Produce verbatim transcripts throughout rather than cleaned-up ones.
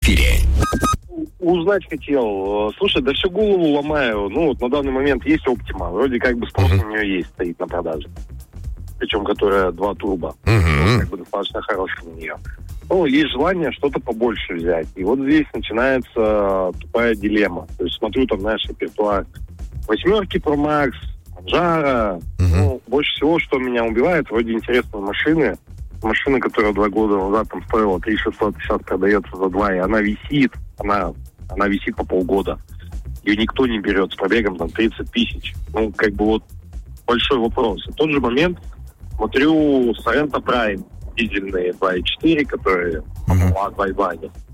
эфире. Узнать хотел. Слушай, да всю голову ломаю. Ну, вот на данный момент есть Optima. Вроде как бы спрос uh-huh. на нее есть, стоит на продаже. Причем, которая два турбо. Uh-huh. Как бы достаточно хорошая на нее. Ну, есть желание что-то побольше взять. И вот здесь начинается тупая дилемма. То есть смотрю там, знаешь, репертуар восьмерки Pro Max, Manjaro. Uh-huh. Ну, больше всего, что меня убивает, вроде интересные машины. Машина, которая два года назад там стоила три тысячи шестьсот, сейчас продается за два, и она висит. Она, она висит по полгода. Ее никто не берет с пробегом там тридцать тысяч. Ну, как бы вот большой вопрос. В тот же момент смотрю Sorento Prime, дизельные два и четыре, которые uh-huh. два и два.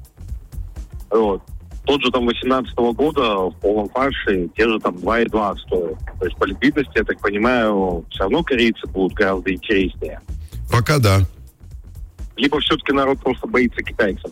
Вот. Тот же там восемнадцатого года в полном фарше те же там два и два стоят. То есть по ликвидности, я так понимаю, все равно корейцы будут гораздо интереснее. Пока да. Либо все-таки народ просто боится китайцев.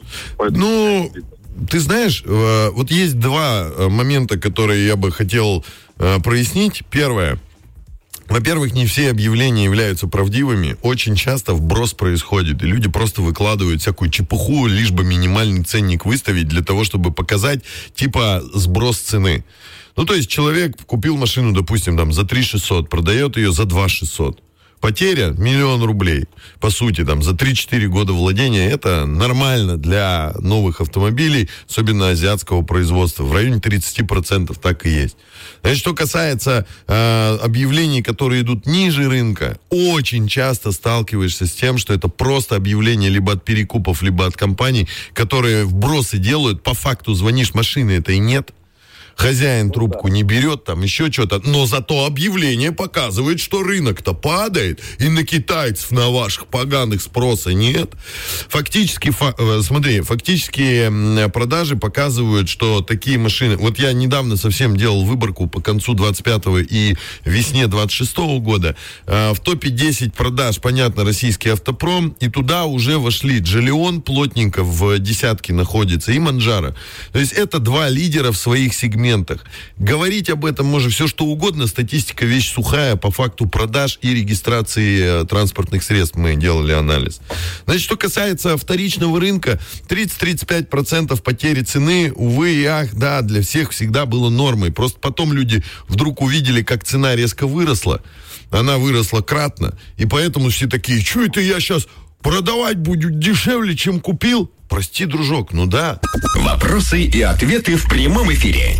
Ну, ты знаешь, вот есть два момента, которые я бы хотел прояснить. Первое. Во-первых, не все объявления являются правдивыми. Очень часто вброс происходит, и люди просто выкладывают всякую чепуху, лишь бы минимальный ценник выставить для того, чтобы показать, типа, сброс цены. Ну, то есть человек купил машину, допустим, там, за три тысячи шестьсот, продает ее за два тысячи шестьсот. Потеря миллион рублей. По сути, там, за три-четыре года владения это нормально для новых автомобилей, особенно азиатского производства. В районе тридцать процентов так и есть. Значит, что касается э, объявлений, которые идут ниже рынка, очень часто сталкиваешься с тем, что это просто объявления либо от перекупов, либо от компаний, которые вбросы делают. По факту звонишь, машины этой нет. Хозяин трубку не берет, там еще что-то. Но зато объявление показывает, что рынок-то падает, и на китайцев, на ваших поганых спроса нет. Фактически, фа, смотри, фактически продажи показывают, что такие машины... Вот я недавно совсем делал выборку по концу двадцать пятого и весне двадцать шестого года. В топе десять продаж, понятно, российский автопром, и туда уже вошли Джолион, плотненько в десятке находится, и Манджаро. То есть это два лидера в своих сегментах. Говорить об этом можно все что угодно. Статистика вещь сухая по факту продаж и регистрации э, транспортных средств. Мы делали анализ. Значит, что касается вторичного рынка, тридцать-тридцать пять процентов потери цены, увы и ах, да, для всех всегда было нормой. Просто потом люди вдруг увидели, как цена резко выросла. Она выросла кратно. И поэтому все такие, что это я сейчас продавать буду дешевле, чем купил? Прости, дружок, ну да. Вопросы и ответы в прямом эфире.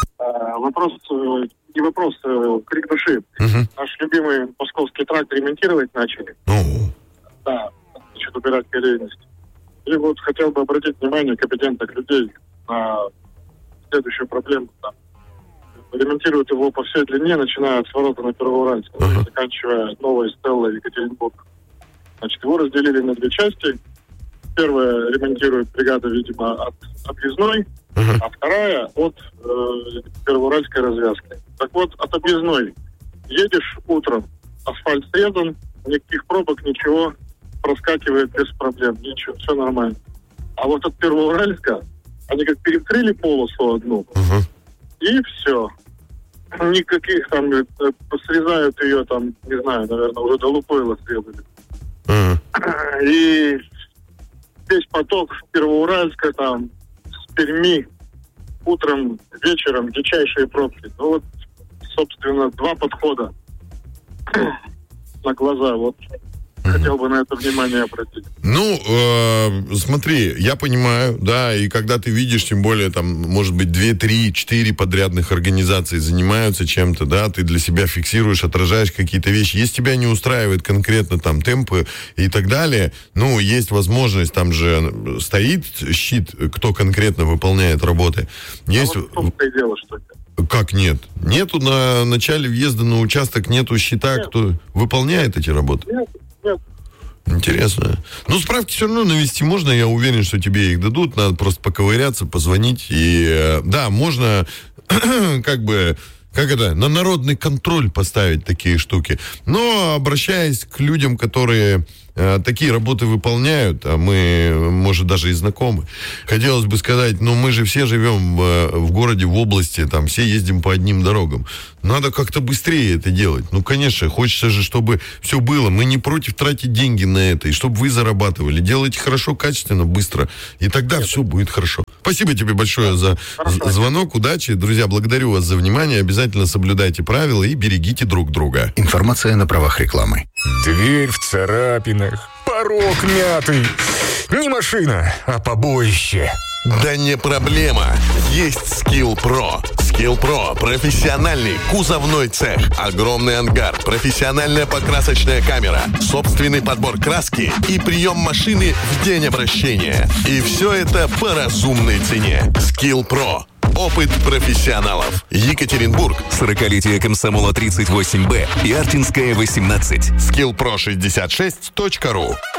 А, вопрос, не вопрос, а крик души. Угу. Наш любимый московский тракт ремонтировать начали. Ну. Да, значит, убирать колейность. И вот хотел бы обратить внимание компетентных людей на следующую проблему. Там. Ремонтируют его по всей длине, начиная от сворота на Первоуральск, uh-huh. заканчивая Новой Стеллой Екатеринбург. Значит, его разделили на две части. Первая ремонтирует бригада, видимо, от объездной, uh-huh. а вторая от э, Первоуральской развязки. Так вот, от объездной едешь утром, асфальт срезан, никаких пробок, ничего, проскакивает без проблем, ничего, все нормально. А вот от Первоуральска они как перекрыли полосу одну, uh-huh. и все. Никаких там, срезают ее там, не знаю, наверное, уже до Лукойла срезали. Uh-huh. И весь поток с Первоуральска, там, с Перми, утром, вечером, дичайшие пробки. Ну вот, собственно, два подхода на глаза, вот. Хотел бы на это внимание обратить. Ну, э, смотри, я понимаю, да, и когда ты видишь, тем более, там, может быть, две, три, четыре подрядных организации занимаются чем-то, да, ты для себя фиксируешь, отражаешь какие-то вещи. Если тебя не устраивает конкретно там темпы и так далее, ну, есть возможность, там же стоит щит, кто конкретно выполняет работы. Есть... А вот в том-то и дело, что ли? Как нет? Нету на начале въезда на участок, нету щита, нет. Кто выполняет эти работы? Нет. Нет. Интересно. Ну, справки все равно навести можно, я уверен, что тебе их дадут, надо просто поковыряться, позвонить. И да, можно как бы, как это, на народный контроль поставить такие штуки. Но обращаясь к людям, которые э, такие работы выполняют, а мы, может, даже и знакомы. Хотелось бы сказать, ну, мы же все живем в, в городе, в области, там, все ездим по одним дорогам. Надо как-то быстрее это делать. Ну, конечно, хочется же, чтобы все было. Мы не против тратить деньги на это, и чтобы вы зарабатывали. Делайте хорошо, качественно, быстро, и тогда все будет хорошо. Спасибо тебе большое за Хорошо. звонок, удачи. Друзья, благодарю вас за внимание. Обязательно соблюдайте правила и берегите друг друга. Информация на правах рекламы. Дверь в царапинах, порог мятый. Не машина, а побоище. Да не проблема. Есть Skill Pro. Skill Pro – профессиональный кузовной цех, огромный ангар, профессиональная покрасочная камера, собственный подбор краски и прием машины в день обращения. И все это по разумной цене. Skill Pro. Опыт профессионалов. Екатеринбург. сорокалетие Комсомола тридцать восемь Б и Артинская восемнадцать. скилл про шестьдесят шесть точка ру